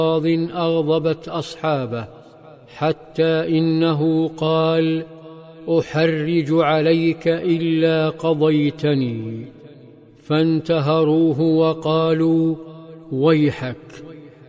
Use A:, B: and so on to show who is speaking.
A: أغضبت أصحابه، حتى إنه قال: أحرج عليك إلا قضيتني. فانتهروه وقالوا: ويحك،